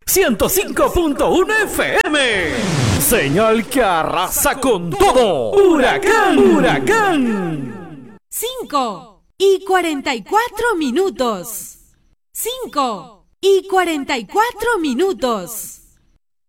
105.1 FM. Señal que arrasa con todo. Huracán, huracán. 5:44. 5:44.